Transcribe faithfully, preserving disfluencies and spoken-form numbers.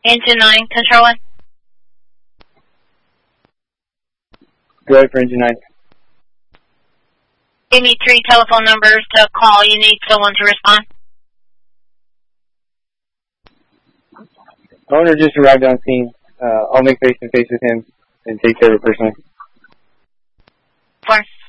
Engine nine, Control one. Go ahead for engine nine. Give me three telephone numbers to call. You need someone to respond. Owner just arrived on scene. Uh, I'll make face to face with him and take care of it personally. Four.